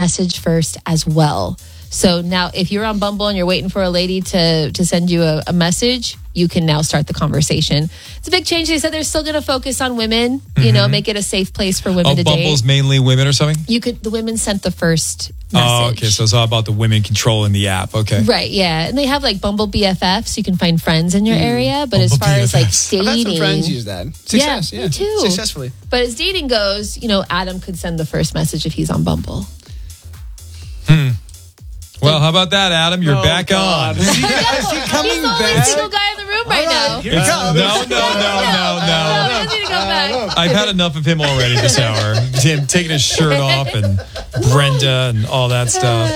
message first as well. So now if you're on Bumble and you're waiting for a lady to send you a message, you can now start the conversation. It's a big change. They said they're still going to focus on women, make it a safe place for women to date. Bumble's mainly women or something? The women sent the first message. Oh, okay. So it's all about the women controlling the app. Okay. Right, yeah. And they have like Bumble BFF, so you can find friends in your area. But as far as like dating... I've had some friends use that. Success, me too. Successfully. But as dating goes, Adam could send the first message if he's on Bumble. Well, how about that, Adam? You're back on. Is he coming He's the only back? single guy in the room right now. Here it comes. No. No, he doesn't need to go back. I've had enough of him already this hour. Him taking his shirt off and Brenda and all that stuff.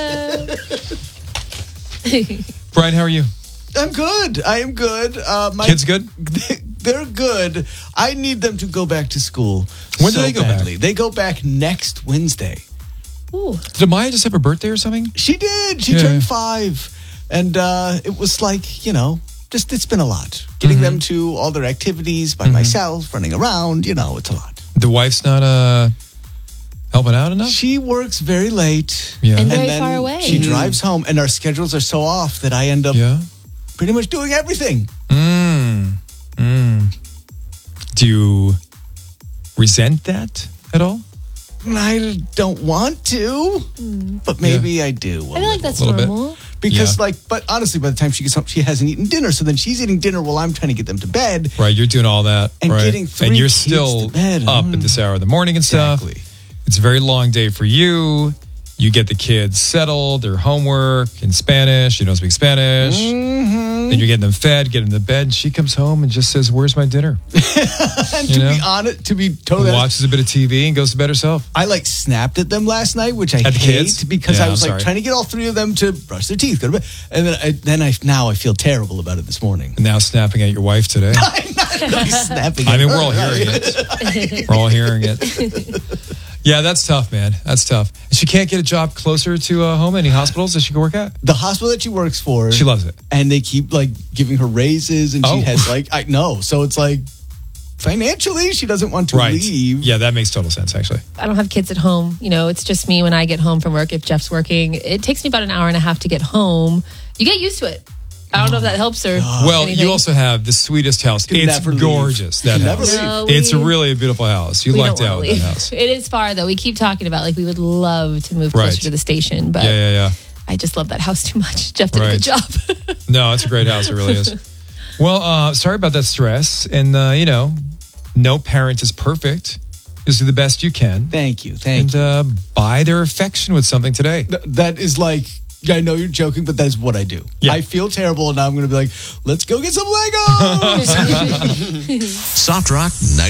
Brian, how are you? I'm good. I am good. My kids good? They're good. I need them to go back to school. When do they go back? They go back next Wednesday. Ooh. Did Amaya just have her birthday or something? She did. She turned 5. And it was like, it's been a lot. Getting them to all their activities by myself, running around, it's a lot. The wife's not helping out enough? She works very late. Yeah. And very then far away. She drives home, and our schedules are so off that I end up pretty much doing everything. Do you resent that at all? I don't want to, but maybe I do. I feel like that's A little normal. Because, but honestly, by the time she gets home, she hasn't eaten dinner. So then she's eating dinner while I'm trying to get them to bed. Right, you're doing all that. And right. getting 3 And you're kids still to bed. up at this hour of the morning and stuff. Exactly. It's a very long day for you. You get the kids settled, their homework in Spanish. You don't speak Spanish. Then you're getting them fed, getting them to bed. And she comes home and just says, "Where's my dinner?" And to be totally honest, watches a bit of TV and goes to bed herself. I snapped at them last night, which I At the hate kids? because Yeah, I was I'm sorry. trying to get all 3 of them to brush their teeth, go to bed. And then I feel terrible about it this morning. And now snapping at your wife today. I'm not really snapping. I at mean, her. we're all hearing it. We're all hearing it. Yeah, that's tough, man. That's tough. She can't get a job closer to home. Any hospitals that she can work at? The hospital that she works for, She loves it. and they keep giving her raises, and she has I know. So it's financially she doesn't want to leave. Yeah, that makes total sense, actually. I don't have kids at home. It's just me when I get home from work. If Jeff's working, it takes me about an hour and a half to get home. You get used to it. I don't know if that helps or Well, anything. you also have the sweetest house. Can It's never leave. gorgeous, that Can never house. leave. No, It's really a beautiful house. You we lucked don't out wanna with that leave. house. It is far though. We keep talking about we would love to move closer Right. to the station, but Yeah. I just love that house too much. Jeff did a Right. good job. No, it's a great house. It really is. Well, sorry about that stress. And, no parent is perfect. Just do the best you can. Thank you. And buy their affection with something today. That is I know you're joking, but that is what I do. Yeah. I feel terrible, and now I'm going to be let's go get some Legos. Soft Rock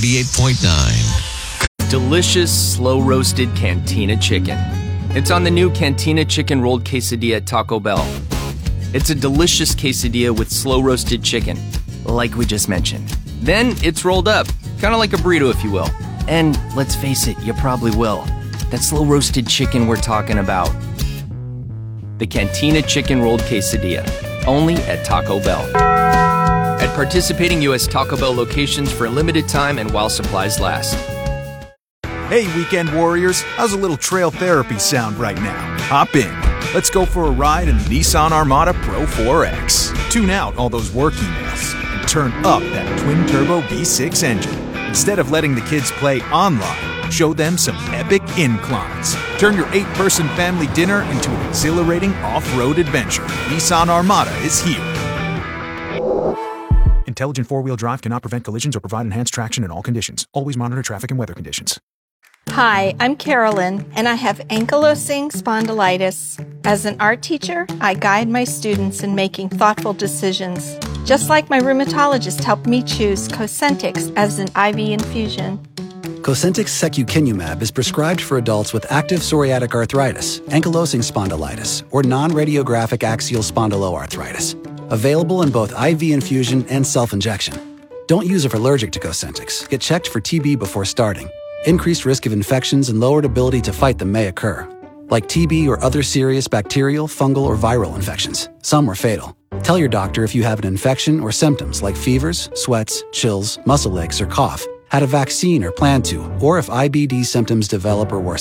98.9. Delicious, slow-roasted Cantina chicken. It's on the new Cantina chicken rolled quesadilla at Taco Bell. It's a delicious quesadilla with slow-roasted chicken, like we just mentioned. Then it's rolled up, kind of like a burrito, if you will. And let's face it, you probably will. That slow-roasted chicken we're talking about. The Cantina chicken rolled quesadilla, only at Taco Bell. At participating U.S. Taco Bell locations for a limited time and while supplies last. Hey, weekend warriors, how's a little trail therapy sound right now? Hop in. Let's go for a ride in the Nissan Armada Pro 4X. Tune out all those work emails and turn up that twin-turbo V6 engine. Instead of letting the kids play online, show them some epic inclines. Turn your 8-person family dinner into an exhilarating off-road adventure. Nissan Armada is here. Intelligent four-wheel drive cannot prevent collisions or provide enhanced traction in all conditions. Always monitor traffic and weather conditions. Hi, I'm Carolyn, and I have ankylosing spondylitis. As an art teacher, I guide my students in making thoughtful decisions, just like my rheumatologist helped me choose Cosentyx as an IV infusion. Cosentyx secukinumab is prescribed for adults with active psoriatic arthritis, ankylosing spondylitis, or non-radiographic axial spondyloarthritis. Available in both IV infusion and self-injection. Don't use if allergic to Cosentyx. Get checked for TB before starting. Increased risk of infections and lowered ability to fight them may occur, like TB or other serious bacterial, fungal, or viral infections. Some are fatal. Tell your doctor if you have an infection or symptoms like fevers, sweats, chills, muscle aches, or cough, had a vaccine or plan to, or if IBD symptoms develop or worsen.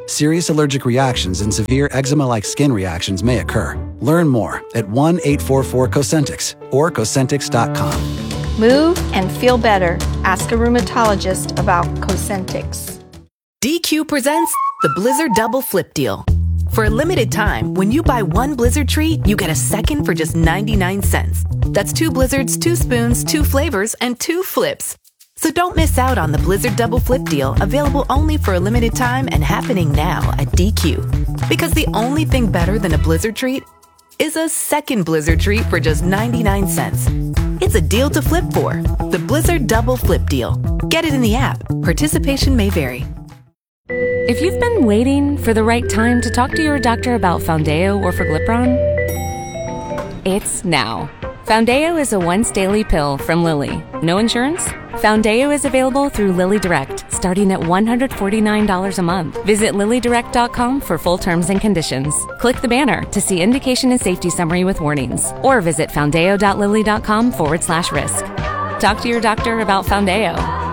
Serious allergic reactions and severe eczema-like skin reactions may occur. Learn more at 1-844-COSENTIX or Cosentix.com. Move and feel better. Ask a rheumatologist about Cosentix. DQ presents the Blizzard Double Flip Deal. For a limited time, when you buy one Blizzard treat, you get a second for just 99 cents. That's 2 Blizzards, 2 spoons, 2 flavors, and 2 flips. So don't miss out on the Blizzard Double Flip Deal, available only for a limited time and happening now at DQ. Because the only thing better than a Blizzard treat is a second Blizzard treat for just 99 cents. It's a deal to flip for. The Blizzard Double Flip Deal. Get it in the app. Participation may vary. If you've been waiting for the right time to talk to your doctor about Foundeo or Forglipron, it's now. Foundeo is a once-daily pill from Lilly. No insurance? Foundeo is available through Lilly Direct, starting at $149 a month. Visit LillyDirect.com for full terms and conditions. Click the banner to see indication and safety summary with warnings, or visit foundeo.lilly.com/risk. Talk to your doctor about Foundeo.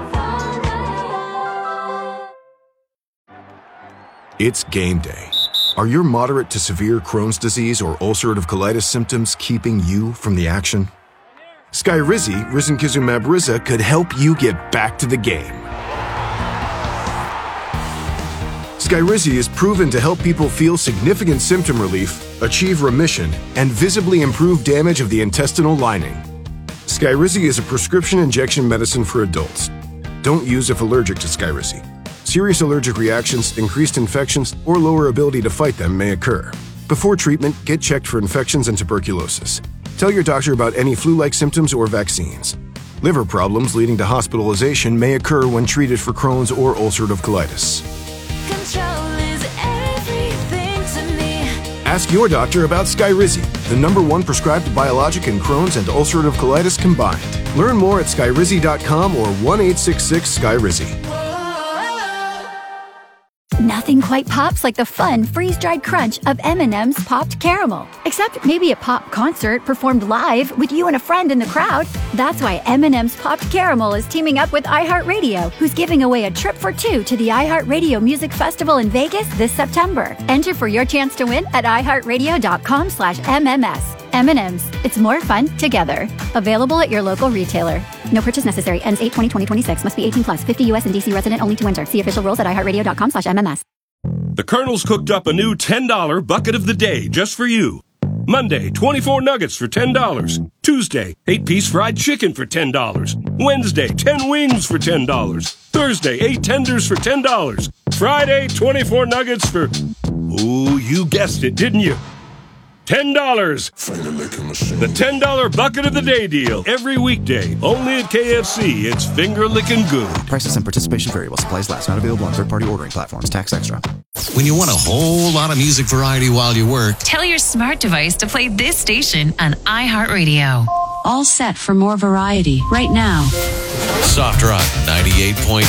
It's game day. Are your moderate to severe Crohn's disease or ulcerative colitis symptoms keeping you from the action? Skyrizi, risankizumab Riza, could help you get back to the game. Skyrizi is proven to help people feel significant symptom relief, achieve remission, and visibly improve damage of the intestinal lining. Skyrizi is a prescription injection medicine for adults. Don't use if allergic to Skyrizi. Serious allergic reactions, increased infections, or lower ability to fight them may occur. Before treatment, get checked for infections and tuberculosis. Tell your doctor about any flu-like symptoms or vaccines. Liver problems leading to hospitalization may occur when treated for Crohn's or ulcerative colitis. Control is everything to me. Ask your doctor about Skyrizi, the #1 prescribed biologic in Crohn's and ulcerative colitis combined. Learn more at skyrizi.com or 1-866-SKYRIZI. Nothing quite pops like the fun, freeze-dried crunch of M&M's Popped Caramel. Except maybe a pop concert performed live with you and a friend in the crowd. That's why M&M's Popped Caramel is teaming up with iHeartRadio, who's giving away a trip for 2 to the iHeartRadio Music Festival in Vegas this September. Enter for your chance to win at iHeartRadio.com/MMS. M&M's. It's more fun together. Available at your local retailer. No purchase necessary. Ends 8/20/2026. Must be 18 plus. 50 U.S. and D.C. resident only to enter. See official rules at iHeartRadio.com/MMS. The Colonel's cooked up a new $10 bucket of the day just for you. Monday, 24 nuggets for $10. Tuesday, 8-piece fried chicken for $10. Wednesday, 10 wings for $10. Thursday, 8 tenders for $10. Friday, 24 nuggets for... Ooh, you guessed it, didn't you? $10. The $10 bucket of the day deal. Every weekday. Only at KFC. It's finger licking good. Prices and participation vary while supplies last. Not available on third-party ordering platforms. Tax extra. When you want a whole lot of music variety while you work, tell your smart device to play this station on iHeartRadio. All set for more variety right now. Soft Rock 98.9.